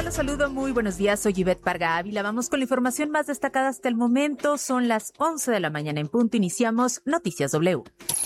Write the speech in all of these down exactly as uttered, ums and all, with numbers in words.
Los saludo, muy buenos días, soy Ivette Parga Ávila. Vamos con la información más destacada hasta el momento. Son las once de la mañana en punto. Iniciamos Noticias W.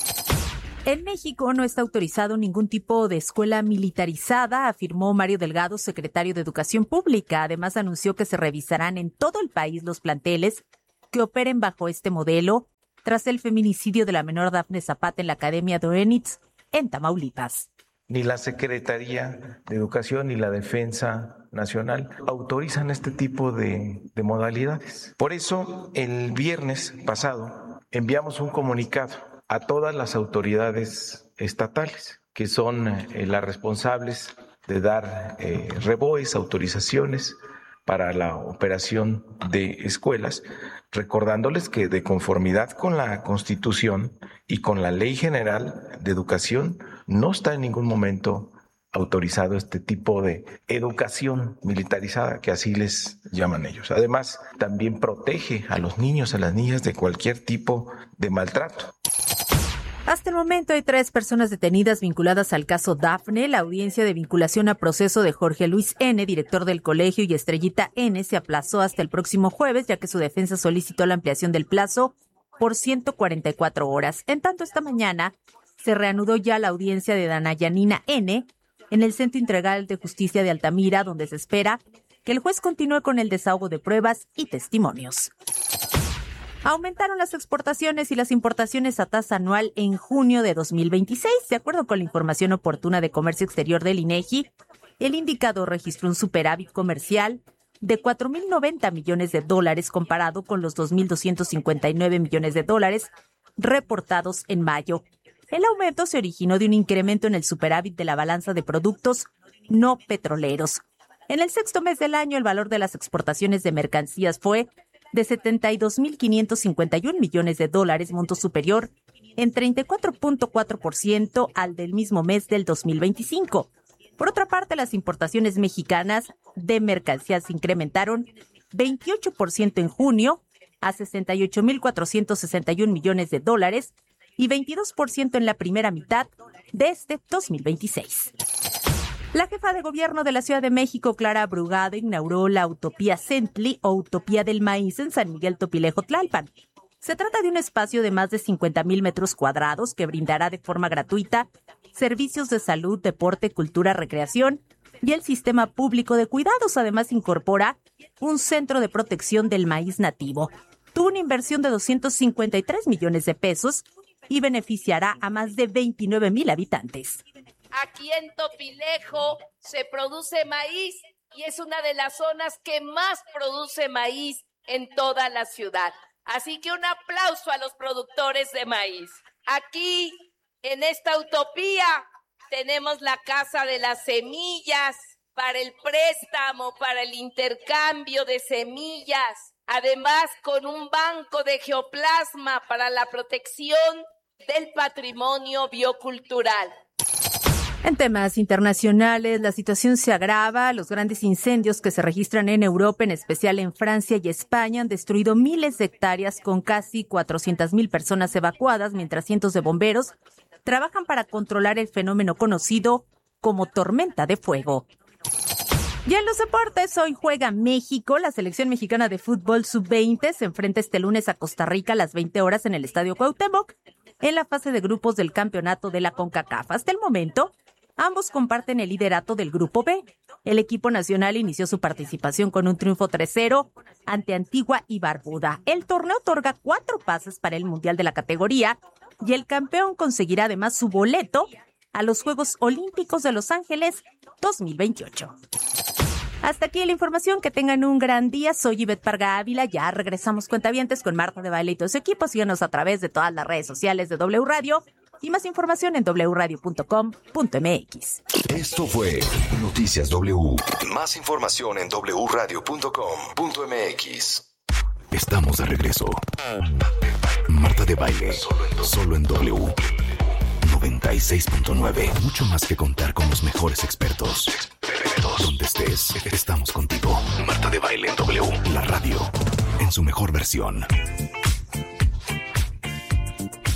En México no está autorizado ningún tipo de escuela militarizada, afirmó Mario Delgado, secretario de Educación Pública. Además, anunció que se revisarán en todo el país los planteles que operen bajo este modelo tras el feminicidio de la menor Dafne Zapata en la Academia de Oenitz, en Tamaulipas. Ni la Secretaría de Educación ni la Defensa Nacional autorizan este tipo de, de modalidades. Por eso, el viernes pasado enviamos un comunicado a todas las autoridades estatales, que son eh, las responsables de dar eh, reboes, autorizaciones para la operación de escuelas, recordándoles que de conformidad con la Constitución y con la Ley General de Educación, no está en ningún momento autorizado este tipo de educación militarizada, que así les llaman ellos. Además, también protege a los niños, a las niñas de cualquier tipo de maltrato. Hasta el momento hay tres personas detenidas vinculadas al caso Dafne. La audiencia de vinculación a proceso de Jorge Luis N., director del colegio, y Estrellita N., se aplazó hasta el próximo jueves, ya que su defensa solicitó la ampliación del plazo por ciento cuarenta y cuatro horas. En tanto, esta mañana se reanudó ya la audiencia de Dana Yanina N. en el Centro Integral de Justicia de Altamira, donde se espera que el juez continúe con el desahogo de pruebas y testimonios. Aumentaron las exportaciones y las importaciones a tasa anual en junio de dos mil veintiséis. De acuerdo con la información oportuna de Comercio Exterior del INEGI, el indicador registró un superávit comercial de cuatro mil noventa millones de dólares comparado con los dos mil doscientos cincuenta y nueve millones de dólares reportados en mayo. El aumento se originó de un incremento en el superávit de la balanza de productos no petroleros. En el sexto mes del año, el valor de las exportaciones de mercancías fue de setenta y dos mil quinientos cincuenta y un millones de dólares, monto superior en treinta y cuatro punto cuatro por ciento al del mismo mes del dos mil veinticinco. Por otra parte, las importaciones mexicanas de mercancías incrementaron veintiocho por ciento en junio a sesenta y ocho mil cuatrocientos sesenta y un millones de dólares y veintidós por ciento en la primera mitad de este dos mil veintiséis. La jefa de gobierno de la Ciudad de México, Clara Brugada, inauguró la Utopía Centli o Utopía del Maíz en San Miguel Topilejo, Tlalpan. Se trata de un espacio de más de cincuenta mil metros cuadrados que brindará de forma gratuita servicios de salud, deporte, cultura, recreación y el sistema público de cuidados. Además, incorpora un centro de protección del maíz nativo. Tuvo una inversión de doscientos cincuenta y tres millones de pesos y beneficiará a más de veintinueve mil habitantes. Aquí en Topilejo se produce maíz y es una de las zonas que más produce maíz en toda la ciudad. Así que un aplauso a los productores de maíz. Aquí, en esta utopía, tenemos la Casa de las Semillas para el préstamo, para el intercambio de semillas. Además, con un banco de geoplasma para la protección del patrimonio biocultural. En temas internacionales, la situación se agrava. Los grandes incendios que se registran en Europa, en especial en Francia y España, han destruido miles de hectáreas con casi cuatrocientas mil personas evacuadas, mientras cientos de bomberos trabajan para controlar el fenómeno conocido como tormenta de fuego. Y en los deportes, hoy juega México. La selección mexicana de fútbol sub veinte se enfrenta este lunes a Costa Rica a las veinte horas en el Estadio Cuauhtémoc, en la fase de grupos del campeonato de la CONCACAF. Hasta el momento, ambos comparten el liderato del Grupo B. El equipo nacional inició su participación con un triunfo tres cero ante Antigua y Barbuda. El torneo otorga cuatro pases para el Mundial de la categoría y el campeón conseguirá además su boleto a los Juegos Olímpicos de Los Ángeles dos mil veintiocho. Hasta aquí la información. Que tengan un gran día. Soy Ivette Parga Ávila. Ya regresamos, cuentavientes, con Marta de Baile y todo su equipo. Síganos a través de todas las redes sociales de W Radio. Y más información en doble u radio punto com punto m x. Esto fue Noticias W. Más información en doble u radio punto com punto m x. Estamos de regreso. Marta de Baile, solo en W. noventa y seis punto nueve. Mucho más que contar con los mejores expertos. Donde estés, estamos contigo. Marta de Baile en W. La radio, en su mejor versión.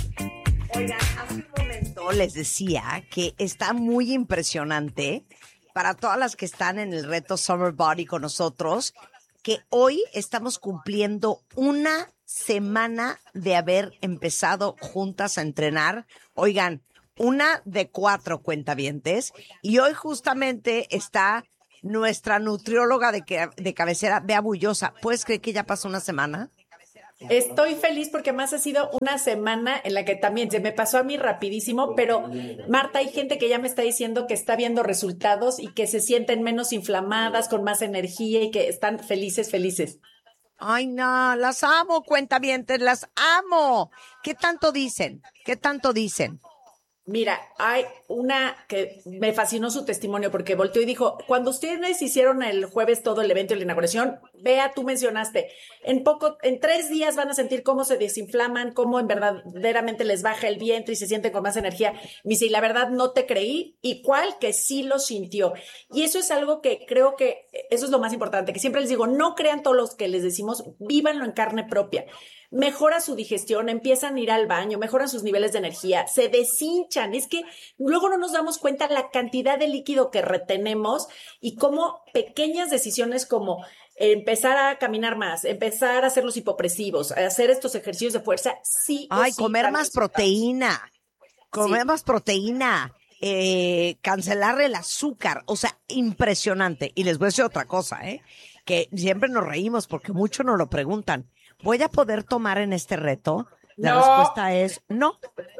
Oigan, hace un momento les decía que está muy impresionante para todas las que están en el reto Summer Body con nosotros, que hoy estamos cumpliendo una semana de haber empezado juntas a entrenar. Oigan, una de cuatro cuentavientes, y hoy justamente está nuestra nutrióloga de, que, de cabecera, Bea Bullosa. ¿Puedes creer que ya pasó una semana? Estoy feliz porque más ha sido una semana en la que también se me pasó a mí rapidísimo, pero Marta, hay gente que ya me está diciendo que está viendo resultados y que se sienten menos inflamadas, con más energía y que están felices, felices. Ay, no, las amo, cuentavientes, las amo. ¿Qué tanto dicen? ¿Qué tanto dicen? Mira, hay una que me fascinó su testimonio porque volteó y dijo, cuando ustedes hicieron el jueves todo el evento y la inauguración, Bea, tú mencionaste, en poco, en tres días van a sentir cómo se desinflaman, cómo en verdaderamente les baja el vientre y se sienten con más energía. Me dice, y la verdad no te creí, y cuál que sí lo sintió. Y eso es algo que creo que, eso es lo más importante, que siempre les digo, no crean todos los que les decimos, vívanlo en carne propia. Mejora su digestión, empiezan a ir al baño, mejoran sus niveles de energía, se deshinchan. Es que luego no nos damos cuenta la cantidad de líquido que retenemos y cómo pequeñas decisiones como empezar a caminar más, empezar a hacer los hipopresivos, hacer estos ejercicios de fuerza, sí. Ay, sí comer más resultados. proteína, comer sí. más proteína, eh, cancelar el azúcar, o sea, impresionante. Y les voy a decir otra cosa, ¿eh? Que siempre nos reímos porque muchos nos lo preguntan. ¿Voy a poder tomar en este reto? La no. respuesta es no.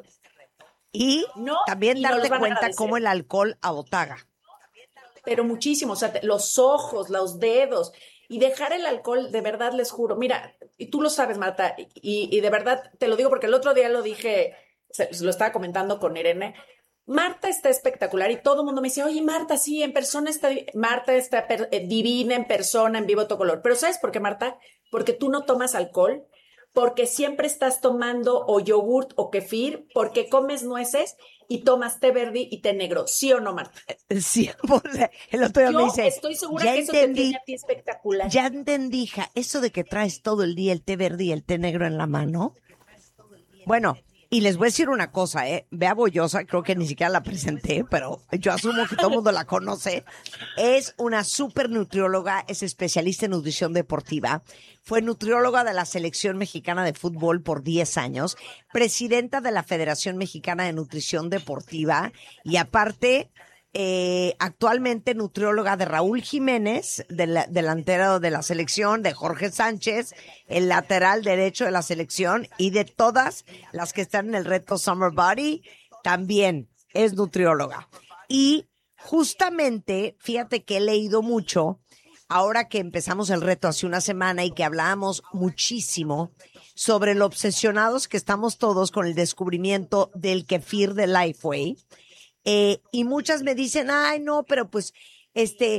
Y no, también y darte cuenta cómo el alcohol abotaga. Pero muchísimo, o sea, los ojos, los dedos, y dejar el alcohol, de verdad les juro. Mira, y tú lo sabes, Marta, y, y de verdad te lo digo porque el otro día lo dije, se, lo estaba comentando con Irene. Marta está espectacular y todo el mundo me dice, oye, Marta, sí, en persona está, Marta está per, eh, divina en persona, en vivo, todo color. Pero ¿sabes por qué, Marta? Porque tú no tomas alcohol, porque siempre estás tomando o yogurt o kefir, porque comes nueces y tomas té verde y té negro. ¿Sí o no, Marta? Sí, el otro día Yo me dice, estoy segura que eso entendí, te tiene a ti espectacular. Ya entendí, hija, eso de que traes todo el día el té verde y el té negro en la mano. Bueno, y les voy a decir una cosa, ¿eh? Bea Bullosa, creo que ni siquiera la presenté, pero yo asumo que todo el mundo la conoce. Es una súper nutrióloga, es especialista en nutrición deportiva. Fue nutrióloga de la Selección Mexicana de Fútbol por diez años, presidenta de la Federación Mexicana de Nutrición Deportiva y aparte... Eh, actualmente nutrióloga de Raúl Jiménez, del, delantero de la selección, de Jorge Sánchez, el lateral derecho de la selección, y de todas las que están en el reto Summer Body, también es nutrióloga. Y justamente, fíjate que he leído mucho, ahora que empezamos el reto hace una semana y que hablábamos muchísimo sobre lo obsesionados que estamos todos con el descubrimiento del kefir de Lifeway. Eh, y muchas me dicen, ay, no, pero pues, este,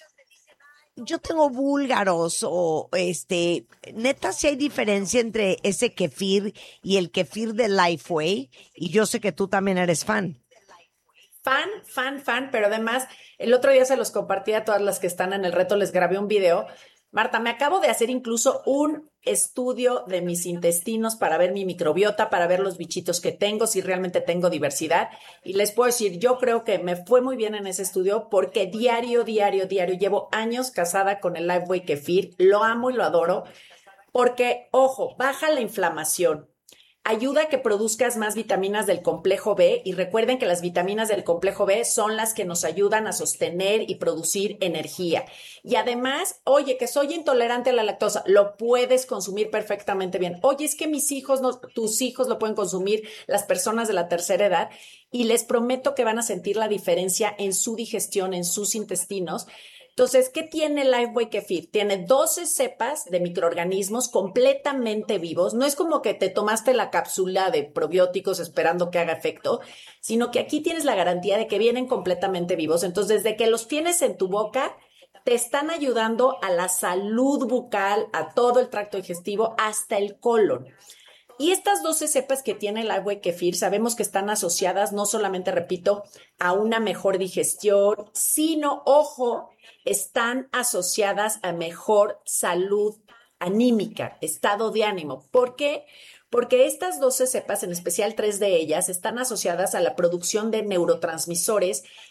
yo tengo búlgaros o, este, neta, si hay diferencia entre ese kefir y el kefir de Lifeway, y yo sé que tú también eres fan. Fan, fan, fan, pero además, el otro día se los compartí a todas las que están en el reto, les grabé un video. Marta, me acabo de hacer incluso un estudio de mis intestinos para ver mi microbiota, para ver los bichitos que tengo, si realmente tengo diversidad. Y les puedo decir, yo creo que me fue muy bien en ese estudio porque diario, diario, diario, llevo años casada con el Lifeway Kefir, lo amo y lo adoro, porque, ojo, baja la inflamación. Ayuda a que produzcas más vitaminas del complejo B y recuerden que las vitaminas del complejo B son las que nos ayudan a sostener y producir energía. Y además, oye, que soy intolerante a la lactosa, lo puedes consumir perfectamente bien. Oye, es que mis hijos, no, tus hijos lo pueden consumir, las personas de la tercera edad, y les prometo que van a sentir la diferencia en su digestión, en sus intestinos. Entonces, ¿qué tiene Lifeway Kefir? Tiene doce cepas de microorganismos completamente vivos. No es como que te tomaste la cápsula de probióticos esperando que haga efecto, sino que aquí tienes la garantía de que vienen completamente vivos. Entonces, desde que los tienes en tu boca, te están ayudando a la salud bucal, a todo el tracto digestivo, hasta el colon. Y estas doce cepas que tiene el Lifeway Kefir, sabemos que están asociadas no solamente, repito, a una mejor digestión, sino, ojo, están asociadas a mejor salud anímica, estado de ánimo. ¿Por qué? Porque estas doce cepas, en especial tres de ellas, están asociadas a la producción de neurotransmisores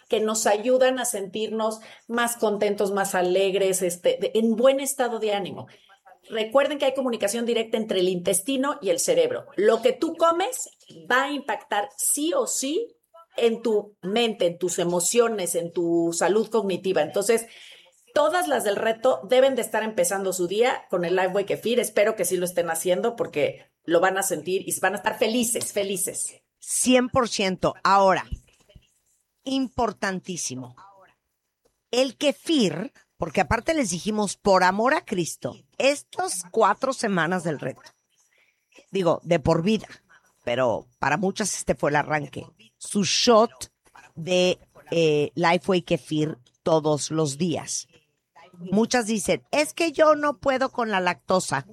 que nos ayudan a sentirnos más contentos, más alegres, este, de, en buen estado de ánimo. Recuerden que hay comunicación directa entre el intestino y el cerebro. Lo que tú comes va a impactar sí o sí en tu mente, en tus emociones, en tu salud cognitiva. Entonces, todas las del reto deben de estar empezando su día con el Lifeway Kefir. Espero que sí lo estén haciendo porque lo van a sentir y van a estar felices, felices. cien por ciento. Ahora, importantísimo. El kefir, porque aparte les dijimos, por amor a Cristo, estas cuatro semanas del reto, digo, de por vida, pero para muchas este fue el arranque, su shot de eh, Lifeway Kefir todos los días. Muchas dicen, es que yo no puedo con la lactosa.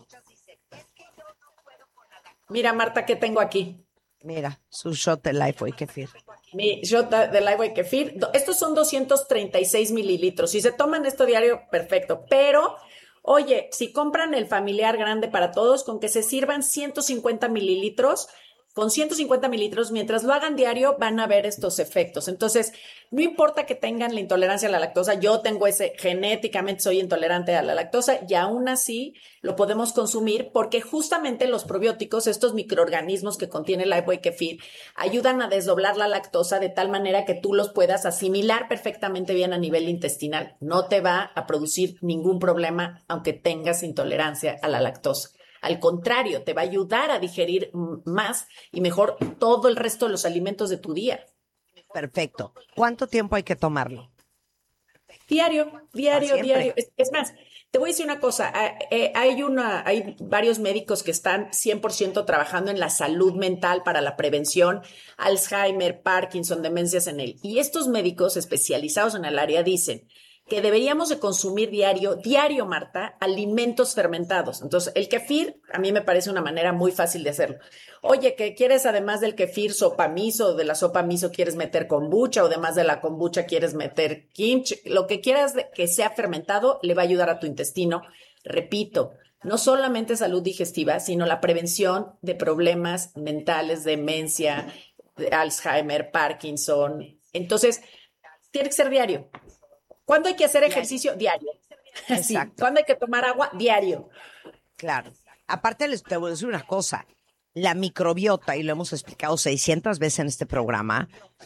Mira, Marta, ¿qué tengo aquí? Mira, su shot de Lifeway Kefir. Mi shot de Lifeway Kefir. Estos son doscientos treinta y seis mililitros. Si se toman esto diario, perfecto. Pero, oye, si compran el familiar grande para todos, con que se sirvan ciento cincuenta mililitros, con ciento cincuenta mililitros, mientras lo hagan diario, van a ver estos efectos. Entonces, no importa que tengan la intolerancia a la lactosa, yo tengo ese, genéticamente soy intolerante a la lactosa y aún así lo podemos consumir porque justamente los probióticos, estos microorganismos que contiene el Lifeway Kefir, ayudan a desdoblar la lactosa de tal manera que tú los puedas asimilar perfectamente bien a nivel intestinal. No te va a producir ningún problema aunque tengas intolerancia a la lactosa. Al contrario, te va a ayudar a digerir más y mejor todo el resto de los alimentos de tu día. Perfecto. ¿Cuánto tiempo hay que tomarlo? Diario, diario, diario. Es, es más, te voy a decir una cosa. Hay, una, hay varios médicos que están cien por ciento trabajando en la salud mental para la prevención, Alzheimer, Parkinson, demencias en él. Y estos médicos especializados en el área dicen que deberíamos de consumir diario, diario, Marta, alimentos fermentados. Entonces, el kefir a mí me parece una manera muy fácil de hacerlo. Oye, ¿qué quieres además del kefir sopa miso? O de la sopa miso quieres meter kombucha, o además de la kombucha quieres meter kimchi. Lo que quieras que sea fermentado le va a ayudar a tu intestino. Repito, no solamente salud digestiva, sino la prevención de problemas mentales, demencia, de Alzheimer, Parkinson. Entonces, tiene que ser diario. ¿Cuándo hay que hacer ejercicio? Diario. Exacto. ¿Cuándo hay que tomar agua? Diario. Claro. Aparte, les te voy a decir una cosa. La microbiota, y lo hemos explicado seiscientas veces en este programa,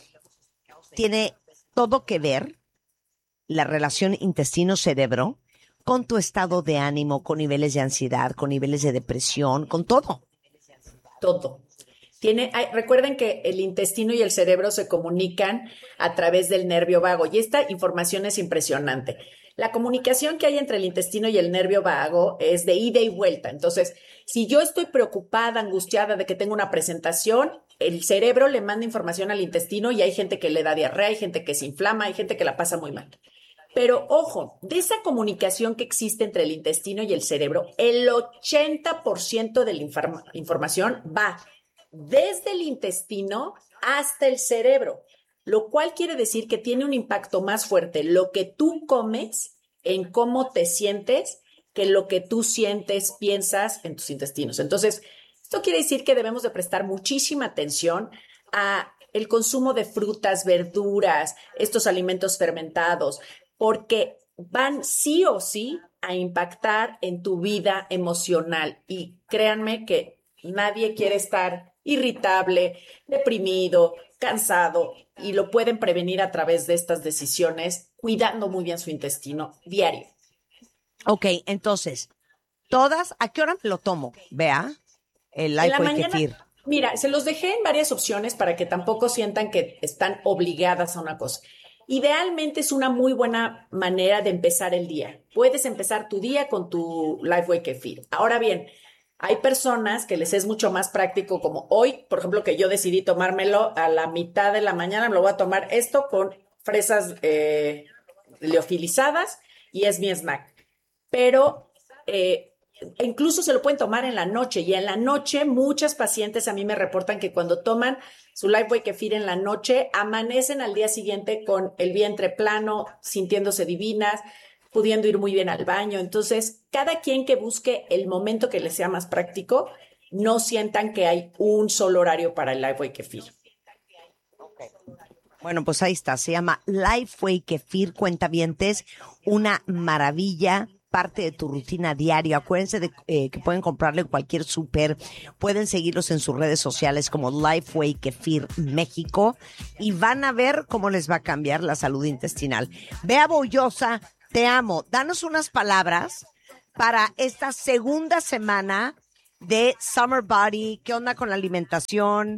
tiene todo que ver, la relación intestino-cerebro, con tu estado de ánimo, con niveles de ansiedad, con niveles de depresión, con todo. Todo. Tiene, hay, recuerden que el intestino y el cerebro se comunican a través del nervio vago y esta información es impresionante. La comunicación que hay entre el intestino y el nervio vago es de ida y vuelta. Entonces, si yo estoy preocupada, angustiada de que tengo una presentación, el cerebro le manda información al intestino y hay gente que le da diarrea, hay gente que se inflama, hay gente que la pasa muy mal. Pero ojo, de esa comunicación que existe entre el intestino y el cerebro, el ochenta por ciento de la informa- información va desde el intestino hasta el cerebro, lo cual quiere decir que tiene un impacto más fuerte lo que tú comes en cómo te sientes que lo que tú sientes, piensas en tus intestinos. Entonces, esto quiere decir que debemos de prestar muchísima atención a el consumo de frutas, verduras, estos alimentos fermentados, porque van sí o sí a impactar en tu vida emocional. Y créanme que nadie quiere estar irritable, deprimido, cansado, y lo pueden prevenir a través de estas decisiones, cuidando muy bien su intestino diario. Ok, entonces, todas, ¿a qué hora me lo tomo? Vea, el Lifeway Kefir. Mira, se los dejé en varias opciones para que tampoco sientan que están obligadas a una cosa. Idealmente es una muy buena manera de empezar el día. Puedes empezar tu día con tu Lifeway Kefir. Ahora bien, hay personas que les es mucho más práctico, como hoy, por ejemplo, que yo decidí tomármelo a la mitad de la mañana, me lo voy a tomar esto con fresas eh, liofilizadas y es mi snack. Pero eh, incluso se lo pueden tomar en la noche, y en la noche muchas pacientes a mí me reportan que cuando toman su Lifeway Kefir en la noche, amanecen al día siguiente con el vientre plano, sintiéndose divinas, pudiendo ir muy bien al baño. Entonces, cada quien que busque el momento que les sea más práctico, no sientan que hay un solo horario para el Lifeway Kefir. Bueno, pues ahí está, se llama Lifeway Kefir, cuentavientes, una maravilla, parte de tu rutina diaria. Acuérdense de eh, que pueden comprarle en cualquier súper, pueden seguirlos en sus redes sociales como Lifeway Kefir México y van a ver cómo les va a cambiar la salud intestinal. Bea Boullosa, te amo. Danos unas palabras para esta segunda semana de Summer Body. ¿Qué onda con la alimentación?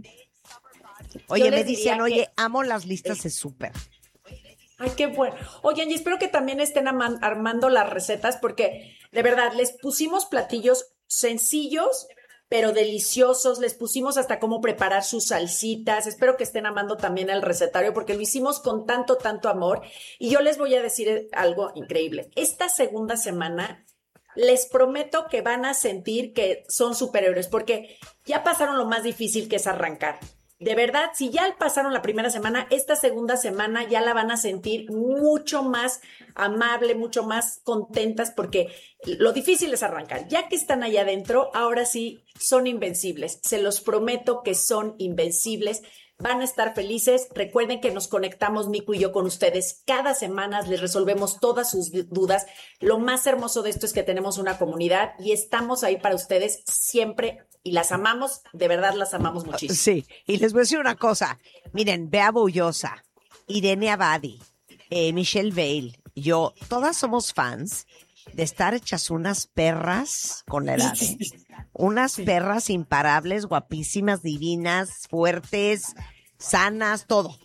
Oye, me dicen, oye, que... amo las listas de súper. Ay, qué bueno. Oigan, y espero que también estén armando las recetas porque, de verdad, les pusimos platillos sencillos, pero deliciosos. Les pusimos hasta cómo preparar sus salsitas. Espero que estén amando también el recetario porque lo hicimos con tanto, tanto amor. Y yo les voy a decir algo increíble. Esta segunda semana... les prometo que van a sentir que son superhéroes, porque ya pasaron lo más difícil que es arrancar. De verdad, si ya pasaron la primera semana, esta segunda semana ya la van a sentir mucho más amable, mucho más contentas, porque lo difícil es arrancar. Ya que están allá adentro, ahora sí son invencibles. Se los prometo que son invencibles. Van a estar felices. Recuerden que nos conectamos, Nico y yo, con ustedes cada semana. Les resolvemos todas sus dudas. Lo más hermoso de esto es que tenemos una comunidad y estamos ahí para ustedes siempre y las amamos. De verdad, las amamos muchísimo. Sí, y les voy a decir una cosa. Miren, Bea Boullosa, Irene Abadi, eh, Michelle Veil, yo, todas somos fans de estar hechas unas perras con la edad, ¿eh? Unas perras imparables, guapísimas, divinas, fuertes, sanas, todo.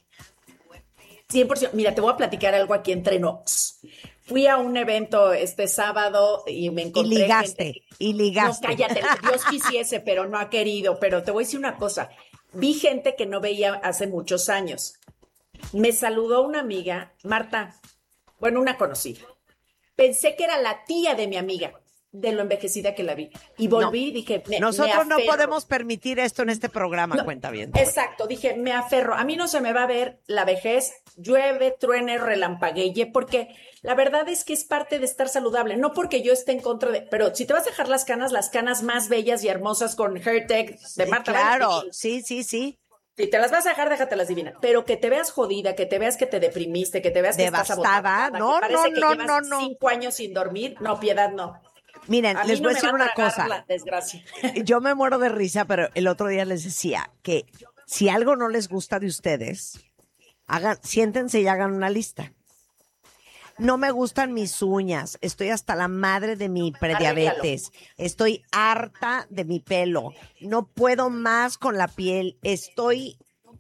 cien por ciento. Mira, te voy a platicar algo aquí entre nos. Fui a un evento este sábado y me encontré... Y ligaste, gente... y ligaste. No, cállate, Dios quisiese, pero no ha querido. Pero te voy a decir una cosa. Vi gente que no veía hace muchos años. Me saludó una amiga, Marta, bueno, una conocida. Pensé que era la tía de mi amiga, de lo envejecida que la vi. Y volví y no, dije, me, nosotros me no podemos permitir esto en este programa, no, cuenta bien. Exacto, dije, me aferro. A mí no se me va a ver la vejez, llueve, truene, relampagueye, porque la verdad es que es parte de estar saludable. No porque yo esté en contra de... Pero si te vas a dejar las canas, las canas más bellas y hermosas con Hairtech de sí, Marta. Claro, Vázquez, sí, sí, sí. Si te las vas a dejar, déjatelas divinas. Pero que te veas jodida, que te veas que te deprimiste, que te veas que devastada. estás agotada, No, que parece no, que no, llevas no, no. cinco años sin dormir. No, Piedad, no. Miren, a les no voy a decir una cosa. La desgracia. Yo me muero de risa, pero el otro día les decía que si algo no les gusta de ustedes, hagan, siéntense y hagan una lista. No me gustan mis uñas, estoy hasta la madre de mi prediabetes, estoy harta de mi pelo, no puedo más con la piel, estoy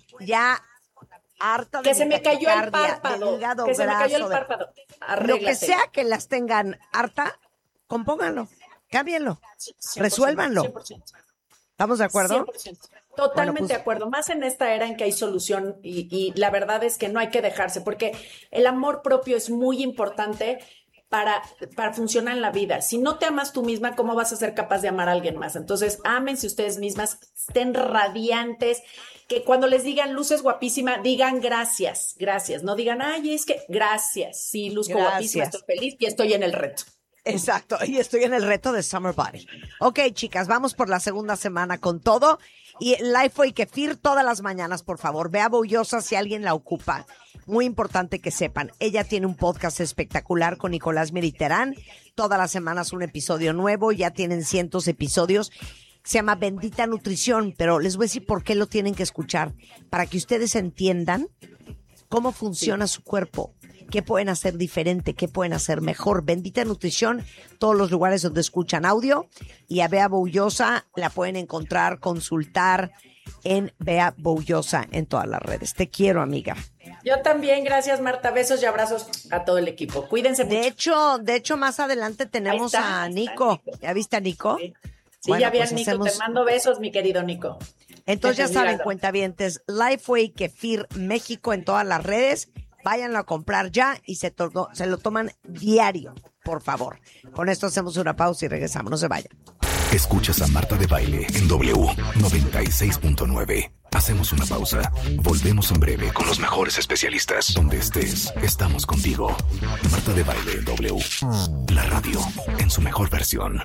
ya harta de que se me cayó el párpado, hígado que se me cayó el graso, párpado. Lo que sea que las tengan harta, compónganlo, cámbienlo, cien por ciento, resuélvanlo. cien por ciento. ¿Estamos de acuerdo? cien por ciento. Totalmente bueno, pues, de acuerdo, más en esta era en que hay solución y, y la verdad es que no hay que dejarse porque el amor propio es muy importante para, para funcionar en la vida. Si no te amas tú misma, ¿cómo vas a ser capaz de amar a alguien más? Entonces, ámense ustedes mismas, estén radiantes, que cuando les digan luces guapísima, digan gracias, gracias, no digan, ay, es que gracias, sí, luzco gracias. Guapísima, estoy feliz y estoy en el reto. Exacto, y estoy en el reto de Summer Body. Ok, chicas, vamos por la segunda semana con todo. Y Lifeway Kefir todas las mañanas, por favor. Bea Boullosa, si alguien la ocupa. Muy importante que sepan, ella tiene un podcast espectacular con Nicolás Mediterrán. Todas las semanas un episodio nuevo, ya tienen cientos de episodios. Se llama Bendita Nutrición, pero les voy a decir por qué lo tienen que escuchar. Para que ustedes entiendan cómo funciona su cuerpo. ¿Qué pueden hacer diferente? ¿Qué pueden hacer mejor? Bendita Nutrición, todos los lugares donde escuchan audio. Y a Bea Boullosa la pueden encontrar, consultar en Bea Boullosa en todas las redes. Te quiero, amiga. Yo también, gracias, Marta. Besos y abrazos a todo el equipo. Cuídense mucho. De hecho, de hecho más adelante tenemos está, a Nico. ¿Ya viste a Nico? Sí, sí bueno, ya vi pues a Nico. Hacemos... Te mando besos, mi querido Nico. Entonces ya saben, cuentavientes, Lifeway Kefir México en todas las redes. Váyanlo a comprar ya y se, to- se lo toman diario, por favor. Con esto hacemos una pausa y regresamos. No se vayan. Escuchas a Marta de Baile en W noventa y seis punto nueve. Hacemos una pausa. Volvemos en breve con los mejores especialistas. Donde estés, estamos contigo. Marta de Baile en W. La radio en su mejor versión.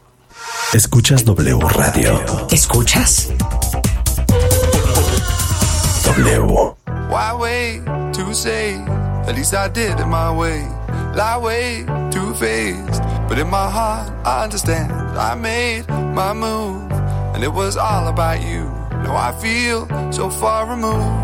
¿Escuchas W Radio? ¿Escuchas? W. Why wait to say? At least I did it my way. Lie way too faced, but in my heart I understand. I made my move, and it was all about you. Now I feel so far removed.